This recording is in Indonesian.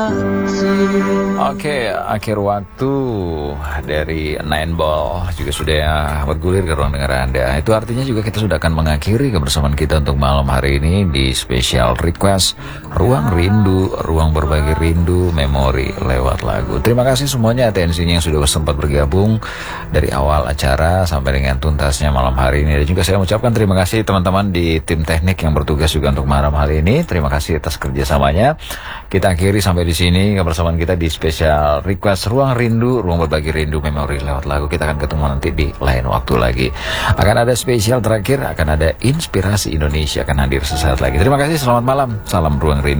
Oke, akhir waktu dari Nine Ball juga sudah bergulir ke ruang dengar Anda. Itu artinya juga kita sudah akan mengakhiri kebersamaan kita untuk malam hari ini di special request Ruang Rindu, Ruang Berbagi Rindu, Memori lewat lagu. Terima kasih semuanya atensinya yang sudah sempat bergabung dari awal acara sampai dengan tuntasnya malam hari ini. Dan juga saya mengucapkan terima kasih teman-teman di tim teknik yang bertugas juga untuk malam hari ini. Terima kasih atas kerjasamanya. Kita akhiri sampai di sini kebersamaan kita di special request Ruang Rindu, Ruang Berbagi Rindu, Memori lewat lagu. Kita akan ketemu nanti di lain waktu lagi. Akan ada spesial terakhir, akan ada Inspirasi Indonesia akan hadir sesaat lagi. Terima kasih, selamat malam. Salam Ruang Rindu.